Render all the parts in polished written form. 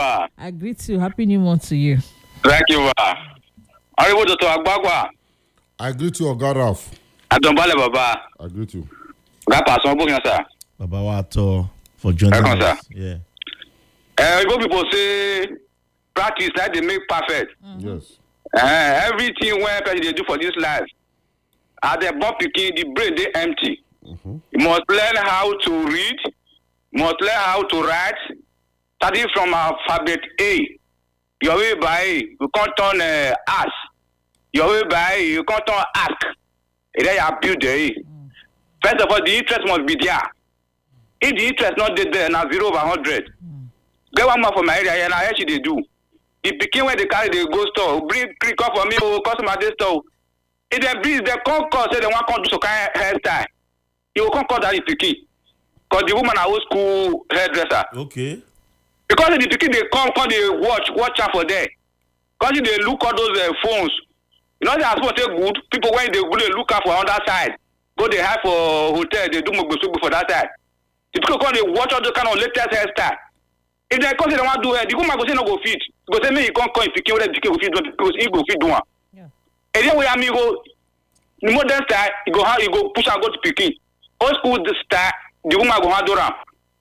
ma. I greet you. Happy New Month to you. Thank you, ma. Ariwo Dr. Agbagwa. I greet you, Ogaraf. Adombale Baba. I greet you. Gapa, some book, sir. Baba Wato for joining Welcome, us. sir. Yeah. People say practice that they make perfect. Yes. Everything when they do for this life, at the bomb picking, the brain they empty. You must learn how to read, must learn how to write, starting from alphabet A. Your way by A, you can't turn ass. Your way by A, you can't turn ask. And then you build the A. First of all, the interest must be there. If the interest not there, now 0/100. Get one more for my area, and I actually they do. The picking when they carry the go store, bring click up for me, customer this store. If they breeze, they can't call, say they want to do some kind of hairstyle. You will come call that picky. Because the woman are old school hairdresser. Okay. Because the picky they come they watch out for there. Because they look at those phones. You know they are supposed to say good. People when they go they look out for on that side. Go they have for hotel, they do mugbosubu for that side. The people come they watch all the kind of latest hairstyle. If they come say they want to do it, the woman go say no go fit. Go say me you can't come if picky whether picky go fit do because he go fit do one. Yeah. And then we are me go the modern style, you go push and go to picky. Old school the style, the woman go handle around.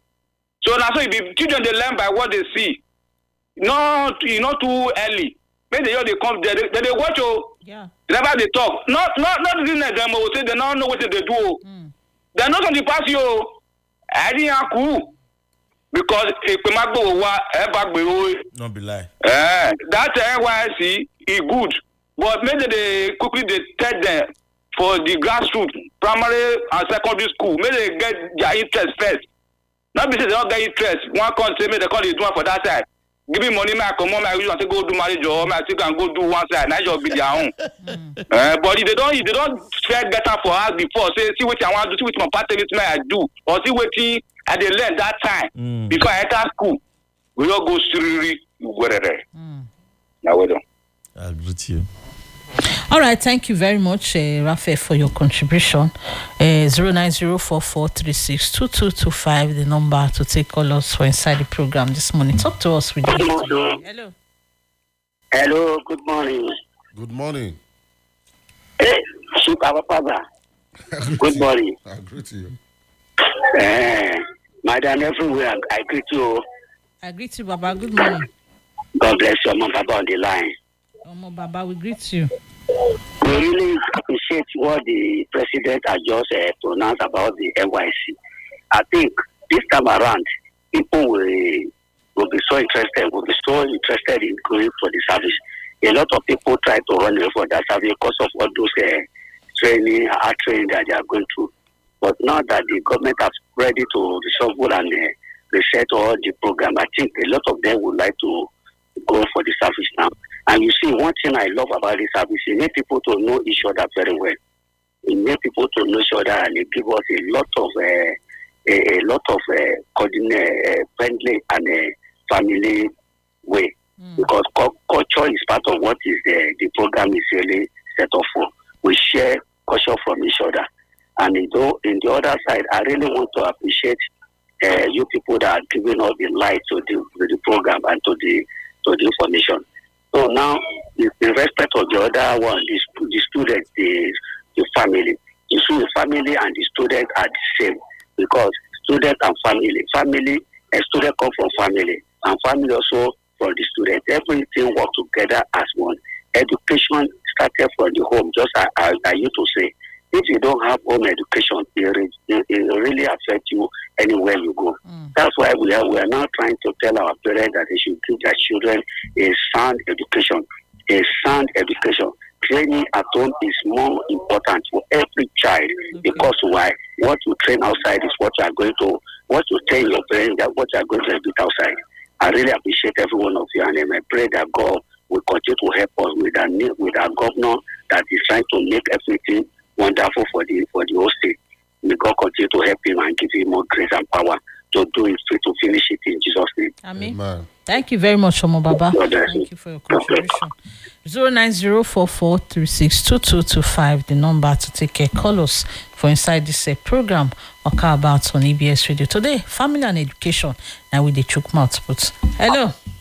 So now, so if the children they learn by what they see, not too early. When they come, they watch you. Yeah. Never they talk. Not this them will say they don't know what they do. They're not on the pass you. I didn't cool because if we might go back below. Not be lie. That NYC is good, but maybe they quickly they tell them for the grassroots, primary and secondary school. Maybe they get their interest first. Not because they don't get interest. One can't say, maybe they call it one for that side. Give me money, I come on, I want to go do marriage or I can go do one side. Now you'll be their own. But if they don't feel better for us before, say, see what I want to do, see what my part of it I do, or see what I they learn that time before I enter school. We all go through whatever. Now we don't. I'll greet you. All right, thank you very much, Rafe, for your contribution. 09044362225, the number to take callers for inside the program this morning. Talk to us with you. Hello. Hello, good morning. Good morning. Hey, Super Papa. Good morning. I greet you. Madam, everywhere, I greet you. I greet you, Baba. Good morning. God bless you, Mama Baba on the line. Omo Baba, we greet you. We really appreciate what the president has just pronounced about the NYC. I think this time around, people will be so interested in going for the service. A lot of people try to run away for that service because of all those training that they are going through. But now that the government has ready to reshuffle and reset all the program, I think a lot of them would like to go for the service now. And you see, one thing I love about this service, it makes people to know each other very well. It makes people to know each other, and it gives us a lot of friendly and family way. Because culture is part of what is the program is really set up for. We share culture from each other. And in the other side, I really want to appreciate you people that are giving us the light to the program and to the information. So now, in respect of the other one, the student, the family. You see, the family and the student are the same because student and family, a student come from family, and family also from the student. Everything work together as one. Education started from the home, just as I used to say. If you don't have home education, it really affects you anywhere you go. That's why we are now trying to tell our parents that they should give their children a sound education. Training at home is more important for every child because why? What you train outside is what you are going to, what you tell your parents that what you are going to do outside. I really appreciate every one of you, and I pray that God will continue to help us with our governor that is trying to make everything wonderful for the whole state. May God continue to help him and give him more grace and power to do it, to finish it in Jesus' name. Amen. Thank you very much, Omo Baba. Thank you for your contribution. 09044362225, the number to take a call us for inside this program Waka About on EBS Radio. Today, family and education. Now with the chook mouth put. Hello.